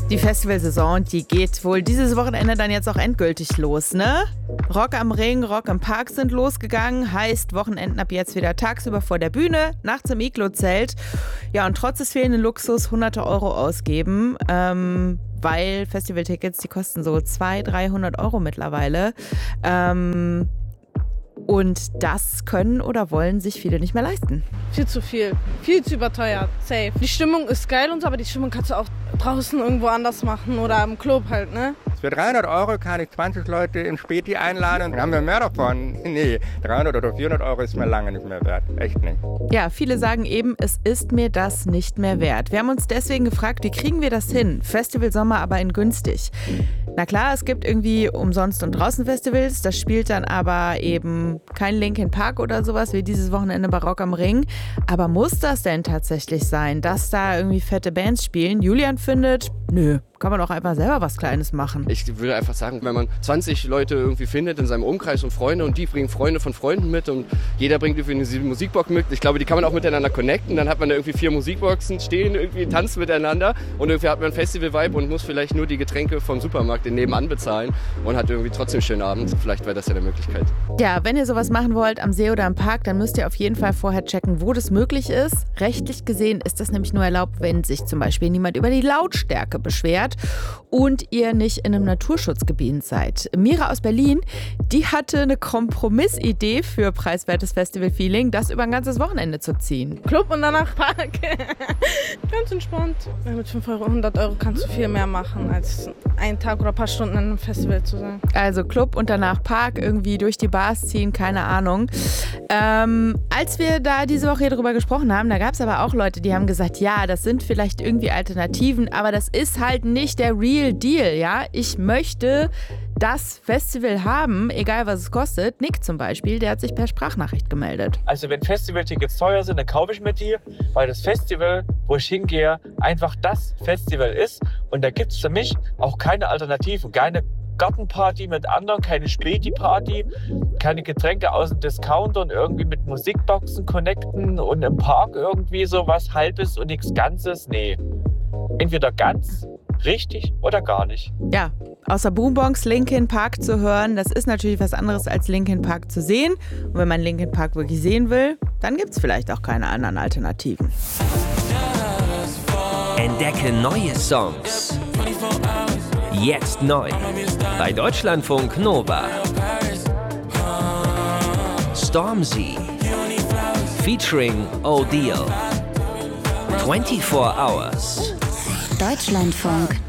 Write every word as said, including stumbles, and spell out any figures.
Die Festivalsaison, die geht wohl dieses Wochenende dann jetzt auch endgültig los, ne? Rock am Ring, Rock im Park sind losgegangen, heißt Wochenenden ab jetzt wieder tagsüber vor der Bühne, nachts im Iglo-Zelt. Ja, und trotz des fehlenden Luxus hunderte Euro ausgeben, ähm, weil Festivaltickets, die kosten so zweihundert, dreihundert Euro mittlerweile. Ähm, und das können oder wollen sich viele nicht mehr leisten. Viel zu viel, viel zu überteuert, safe. Die Stimmung ist geil und so, aber die Stimmung kannst du auch draußen irgendwo anders machen oder im Club halt, ne? Für dreihundert Euro kann ich zwanzig Leute im Späti einladen, dann haben wir mehr davon. Nee, dreihundert oder vierhundert Euro ist mir lange nicht mehr wert, echt nicht. Ja, viele sagen eben, es ist mir das nicht mehr wert. Wir haben uns deswegen gefragt, wie kriegen wir das hin? Festival Sommer aber in günstig. Na klar, es gibt irgendwie Umsonst- und Draußenfestivals, das spielt dann aber eben kein Linkin Park oder sowas wie dieses Wochenende bei Rock am Ring. Aber muss das denn tatsächlich sein, dass da irgendwie fette Bands spielen? Julian findet, nö, kann man auch einfach selber was Kleines machen. Ich würde einfach sagen, wenn man zwanzig Leute irgendwie findet in seinem Umkreis und Freunde und die bringen Freunde von Freunden mit und jeder bringt irgendwie eine Musikbox mit. Ich glaube, die kann man auch miteinander connecten. Dann hat man da irgendwie vier Musikboxen stehen, irgendwie tanzen miteinander und irgendwie hat man Festival-Vibe und muss vielleicht nur die Getränke vom Supermarkt den nebenan bezahlen und hat irgendwie trotzdem einen schönen Abend. Vielleicht wäre das ja eine Möglichkeit. Ja, wenn ihr sowas machen wollt am See oder im Park, dann müsst ihr auf jeden Fall vorher checken, wo das möglich ist. Rechtlich gesehen ist das nämlich nur erlaubt, wenn sich zum Beispiel niemand über die Lautstärke beschwert und ihr nicht in einem Naturschutzgebiet seid. Mira aus Berlin, die hatte eine Kompromissidee für preiswertes Festival-Feeling, das über ein ganzes Wochenende zu ziehen. Club und danach Park. Ganz entspannt. Mit fünf Euro, hundert Euro kannst du viel mehr machen, als einen Tag oder ein paar Stunden in einem Festival zu sein. Also Club und danach Park, irgendwie durch die Bars ziehen, keine Ahnung. Ähm, als wir da diese Woche hier drüber gesprochen haben, da gab es aber auch Leute, die haben gesagt, ja, das sind vielleicht irgendwie Alternativen, aber das ist halt nicht der Real Deal, ja. Ich möchte das Festival haben, egal was es kostet. Nick zum Beispiel, der hat sich per Sprachnachricht gemeldet. Also wenn Festivaltickets teuer sind, dann kaufe ich mir die, weil das Festival, wo ich hingehe, einfach das Festival ist. Und da gibt es für mich auch keine Alternativen, keine Gartenparty mit anderen, keine Späti-Party, keine Getränke aus dem Discounter und irgendwie mit Musikboxen connecten und im Park irgendwie sowas Halbes und nichts Ganzes. Nee, entweder ganz, richtig oder gar nicht. Ja, außer Boombox Linkin Park zu hören, das ist natürlich was anderes als Linkin Park zu sehen. Und wenn man Linkin Park wirklich sehen will, dann gibt es vielleicht auch keine anderen Alternativen. Entdecke neue Songs. Jetzt neu bei Deutschlandfunk Nova. Stormzy featuring O'Deal. vierundzwanzig Hours. Deutschlandfunk